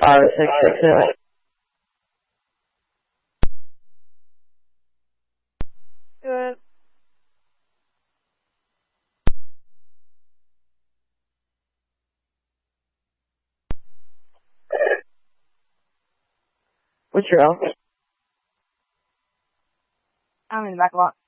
R668. Good. What's your L? I'm in the back lot.